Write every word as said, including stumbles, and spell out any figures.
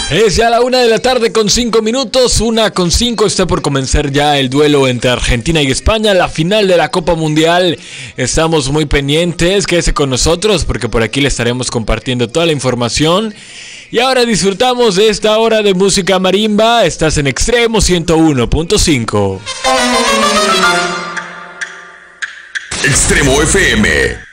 Es ya la una de la tarde con cinco minutos, una con cinco, está por comenzar ya el duelo entre Argentina y España, la final de la Copa Mundial. Estamos muy pendientes, quédese con nosotros porque por aquí le estaremos compartiendo toda la información. Y ahora disfrutamos de esta hora de música marimba, estás en Extremo ciento uno punto cinco. Extremo F M.